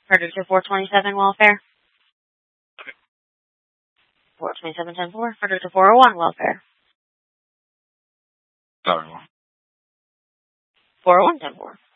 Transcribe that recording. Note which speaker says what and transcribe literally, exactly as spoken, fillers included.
Speaker 1: Frederick to four twenty-seven, welfare. four twenty-seven, ten four. Frederick to four oh one, welfare.
Speaker 2: Sorry.
Speaker 1: four oh one, ten four.